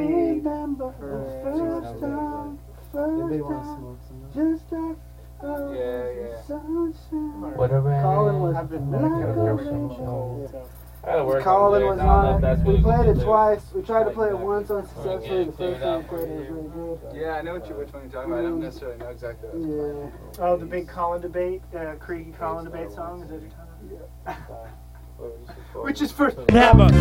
lead. First time, just like Whatever. Colin was I've been like Colin was on it. We played it twice. We tried to play it once unsuccessfully. The first time we played it was really good. Yeah, I know which one you're talking about. I don't necessarily know exactly what it's called. Yeah. Oh, the big Colin debate, Creaky Colin debate song. Is that what you're talking about? Yeah. Which is first. Never